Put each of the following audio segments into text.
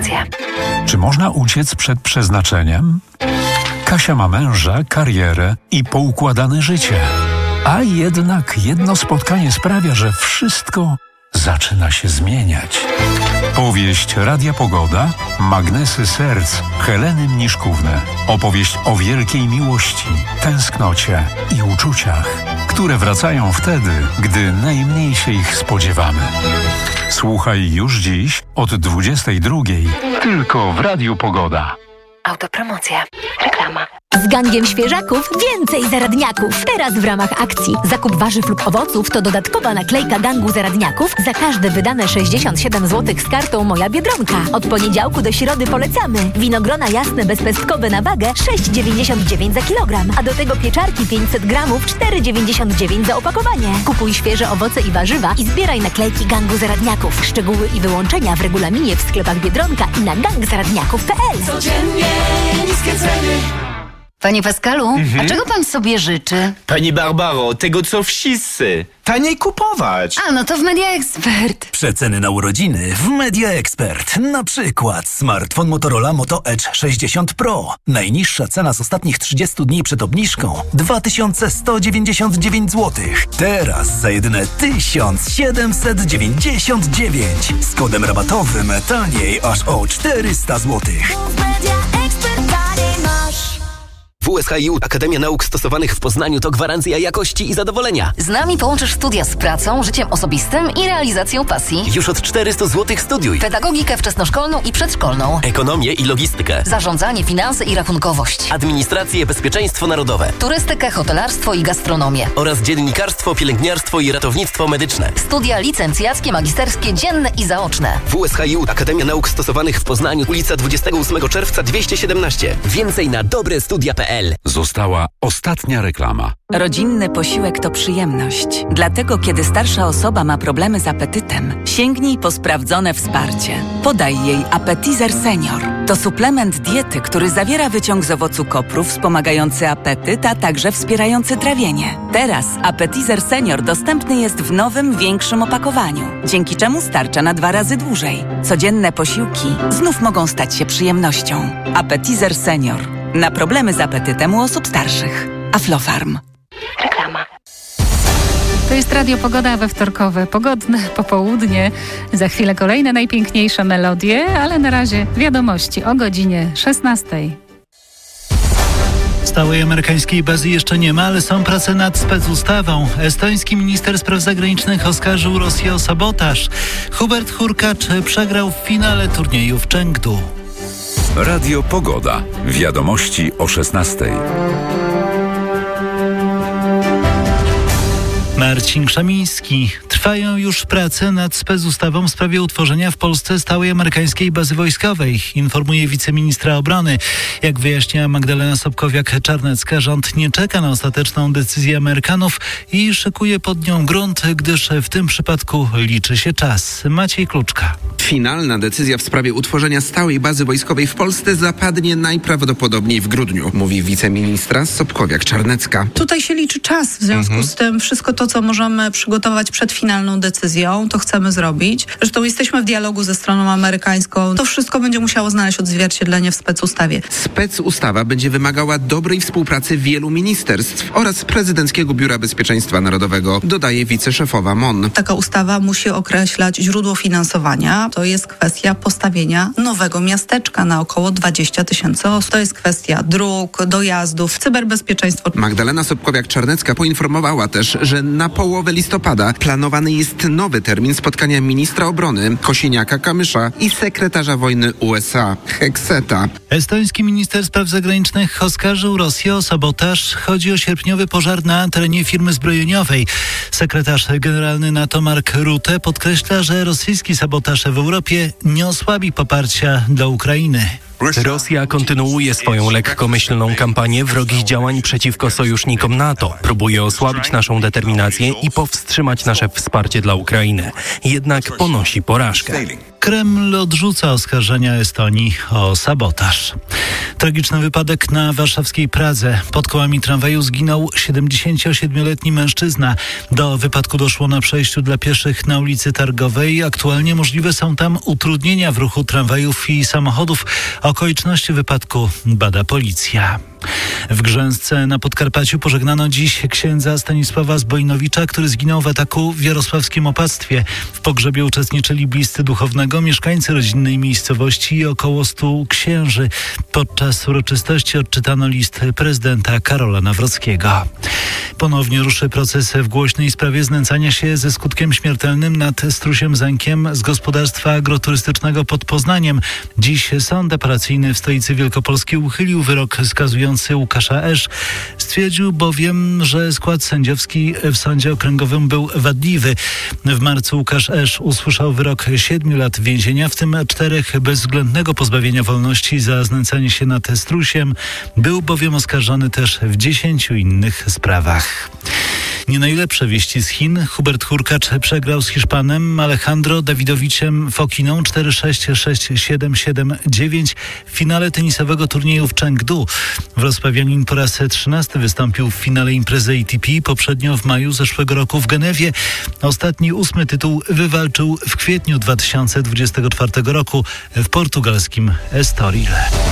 Autopromocje. Czy można uciec przed przeznaczeniem? Kasia ma męża, karierę i poukładane życie. A jednak jedno spotkanie sprawia, że wszystko zaczyna się zmieniać. Powieść Radia Pogoda, Magnesy Serc, Heleny Mniszkówny. Opowieść o wielkiej miłości, tęsknocie i uczuciach, które wracają wtedy, gdy najmniej się ich spodziewamy. Słuchaj już dziś od 22:00 tylko w Radiu Pogoda. Autopromocje. Reklama. Z gangiem świeżaków więcej zaradniaków. Teraz w ramach akcji zakup warzyw lub owoców to dodatkowa naklejka gangu zaradniaków za każde wydane 67 zł z kartą Moja Biedronka. Od poniedziałku do środy polecamy. Winogrona jasne bezpestkowe na wagę 6,99 za kilogram, a do tego pieczarki 500 gramów 4,99 za opakowanie. Kupuj świeże owoce i warzywa i zbieraj naklejki gangu zaradniaków. Szczegóły i wyłączenia w regulaminie w sklepach Biedronka i na gangzaradniaków.pl. Codziennie niskie ceny. Panie Pascalu, a czego pan sobie życzy? Pani Barbaro, tego co wszyscy. Taniej kupować. A, no to w Media Expert. Przeceny na urodziny w Media Expert. Na przykład smartfon Motorola Moto Edge 60 Pro. Najniższa cena z ostatnich 30 dni przed obniżką 2199 zł. Teraz za jedyne 1799. Z kodem rabatowym taniej aż o 400 zł. WSHiU Akademia Nauk Stosowanych w Poznaniu to gwarancja jakości i zadowolenia. Z nami połączysz studia z pracą, życiem osobistym i realizacją pasji. Już od 400 zł studiuj. Pedagogikę wczesnoszkolną i przedszkolną. Ekonomię i logistykę. Zarządzanie, finanse i rachunkowość. Administrację, bezpieczeństwo narodowe. Turystykę, hotelarstwo i gastronomię. Oraz dziennikarstwo, pielęgniarstwo i ratownictwo medyczne. Studia licencjackie, magisterskie, dzienne i zaoczne. WSHiU Akademia Nauk Stosowanych w Poznaniu, ulica 28 czerwca 217. Więcej na dobrestudia.pl. Została ostatnia reklama. Rodzinny posiłek to przyjemność. Dlatego, kiedy starsza osoba ma problemy z apetytem, sięgnij po sprawdzone wsparcie. Podaj jej Appetizer Senior. To suplement diety, który zawiera wyciąg z owocu kopru wspomagający apetyt, a także wspierający trawienie. Teraz Appetizer Senior dostępny jest w nowym, większym opakowaniu, dzięki czemu starcza na 2 razy dłużej. Codzienne posiłki znów mogą stać się przyjemnością. Appetizer Senior. Na problemy z apetytem u osób starszych. Aflofarm. Reklama. To jest Radio Pogoda we wtorkowe, pogodne popołudnie. Za chwilę kolejne najpiękniejsze melodie, ale na razie wiadomości o godzinie 16:00. Stałej amerykańskiej bazy jeszcze nie ma, ale są prace nad specustawą. Estoński minister spraw zagranicznych oskarżył Rosję o sabotaż. Hubert Hurkacz przegrał w finale turnieju w Chengdu. Radio Pogoda. Wiadomości o 16:00. Marcin Krzemiński. Trwają już prace nad specustawą w sprawie utworzenia w Polsce stałej amerykańskiej bazy wojskowej, informuje wiceministra obrony. Jak wyjaśnia Magdalena Sobkowiak-Czarnecka, rząd nie czeka na ostateczną decyzję Amerykanów i szykuje pod nią grunt, gdyż w tym przypadku liczy się czas. Maciej Kluczka. Finalna decyzja w sprawie utworzenia stałej bazy wojskowej w Polsce zapadnie najprawdopodobniej w grudniu, mówi wiceministra Sobkowiak-Czarnecka. Tutaj się liczy czas, w związku z tym wszystko to, co możemy przygotować przed finalną decyzją, to chcemy zrobić. Zresztą jesteśmy w dialogu ze stroną amerykańską. To wszystko będzie musiało znaleźć odzwierciedlenie w specustawie. Specustawa będzie wymagała dobrej współpracy wielu ministerstw oraz Prezydenckiego Biura Bezpieczeństwa Narodowego, dodaje wiceszefowa MON. Taka ustawa musi określać źródło finansowania. To jest kwestia postawienia nowego miasteczka na około 20 000 osób. To jest kwestia dróg, dojazdów, cyberbezpieczeństwo. Magdalena Sobkowiak-Czarnecka poinformowała też, że na połowę listopada planowany jest nowy termin spotkania ministra obrony Kosiniaka-Kamysza i sekretarza wojny USA Hegseta. Estoński minister spraw zagranicznych oskarżył Rosję o sabotaż. Chodzi o sierpniowy pożar na terenie firmy zbrojeniowej. Sekretarz generalny NATO Mark Rutte podkreśla, że rosyjski sabotaż w Europie nie osłabi poparcia dla Ukrainy. Rosja kontynuuje swoją lekkomyślną kampanię wrogich działań przeciwko sojusznikom NATO. Próbuje osłabić naszą determinację i powstrzymać nasze wsparcie dla Ukrainy. Jednak ponosi porażkę. Kreml odrzuca oskarżenia Estonii o sabotaż. Tragiczny wypadek na warszawskiej Pradze. Pod kołami tramwaju zginął 77-letni mężczyzna. Do wypadku doszło na przejściu dla pieszych na ulicy Targowej. Aktualnie możliwe są tam utrudnienia w ruchu tramwajów i samochodów. Okoliczności wypadku bada policja. W Grzęzce na Podkarpaciu pożegnano dziś księdza Stanisława Zbojnowicza, który zginął w ataku w jarosławskim opactwie. W pogrzebie uczestniczyli bliscy duchownego, mieszkańcy rodzinnej miejscowości i około 100 księży. Podczas uroczystości odczytano list prezydenta Karola Nawrockiego. Ponownie ruszy proces w głośnej sprawie znęcania się ze skutkiem śmiertelnym nad strusiem Zenkiem z gospodarstwa agroturystycznego pod Poznaniem. Dziś sąd apelacyjny w stolicy Wielkopolskiej uchylił wyrok skazujący Łukasza Esz. Stwierdził bowiem, że skład sędziowski w sądzie okręgowym był wadliwy. W marcu Łukasz Esz usłyszał wyrok 7 lat więzienia, w tym 4 bezwzględnego pozbawienia wolności za znęcanie się nad strusiem. Był bowiem oskarżony też w 10 innych sprawach. Nie najlepsze wieści z Chin. Hubert Hurkacz przegrał z Hiszpanem Alejandro Davidoviciem Fokiną 4-6, 6-7, 7-9 w finale tenisowego turnieju w Chengdu. Wrocławianin po raz 13 wystąpił w finale imprezy ATP, poprzednio w maju zeszłego roku w Genewie. Ostatni 8 tytuł wywalczył w kwietniu 2024 roku w portugalskim Estoril.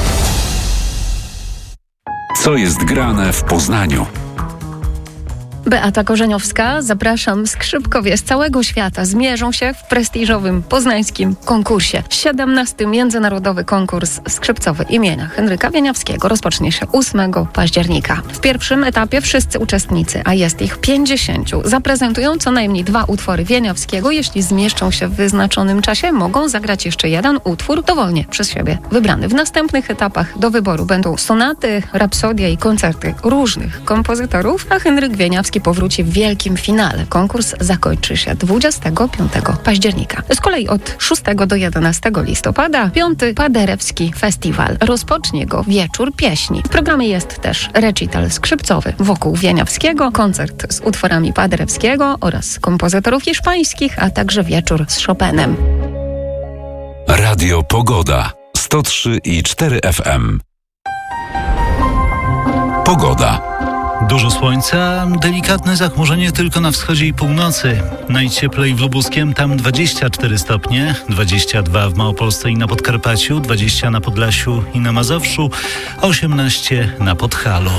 Co jest grane w Poznaniu? Beata Korzeniowska, zapraszam. Skrzypkowie z całego świata zmierzą się w prestiżowym poznańskim konkursie. 17. Międzynarodowy konkurs skrzypcowy imienia Henryka Wieniawskiego rozpocznie się 8 października. W pierwszym etapie wszyscy uczestnicy, a jest ich 50, zaprezentują co najmniej 2 utwory Wieniawskiego. Jeśli zmieszczą się w wyznaczonym czasie, mogą zagrać jeszcze jeden utwór dowolnie przez siebie wybrany. W następnych etapach do wyboru będą sonaty, rapsodie i koncerty różnych kompozytorów, a Henryk Wieniawski powróci w wielkim finale. Konkurs zakończy się 25 października. Z kolei od 6 do 11 listopada 5. Paderewski Festiwal. Rozpocznie go Wieczór Pieśni. W programie jest też recital skrzypcowy wokół Wieniawskiego, koncert z utworami Paderewskiego oraz kompozytorów hiszpańskich, a także wieczór z Chopinem. Radio Pogoda 103,4 FM. Pogoda. Dużo słońca, delikatne zachmurzenie tylko na wschodzie i północy. Najcieplej w Lubuskiem, tam 24 stopnie, 22 w Małopolsce i na Podkarpaciu, 20 na Podlasiu i na Mazowszu, 18 na Podhalu.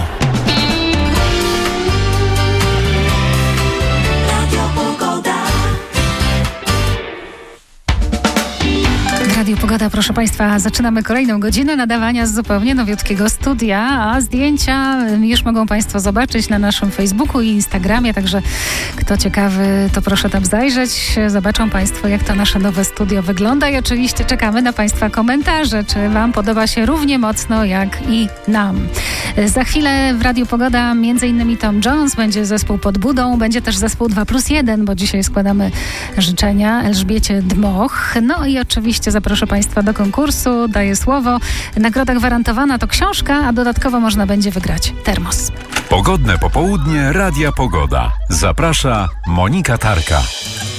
Radio Pogoda, proszę Państwa, zaczynamy kolejną godzinę nadawania z zupełnie nowiutkiego studia, a zdjęcia już mogą Państwo zobaczyć na naszym Facebooku i Instagramie, także kto ciekawy, to proszę tam zajrzeć. Zobaczą Państwo, jak to nasze nowe studio wygląda i oczywiście czekamy na Państwa komentarze, czy Wam podoba się równie mocno jak i nam. Za chwilę w Radio Pogoda m.in. Tom Jones, będzie zespół Pod Budą, będzie też zespół 2+1, bo dzisiaj składamy życzenia Elżbiecie Dmoch. No i oczywiście zaproszę Państwa do konkursu, daję słowo. Nagroda gwarantowana to książka, a dodatkowo można będzie wygrać termos. Pogodne popołudnie Radia Pogoda. Zaprasza Monika Tarka.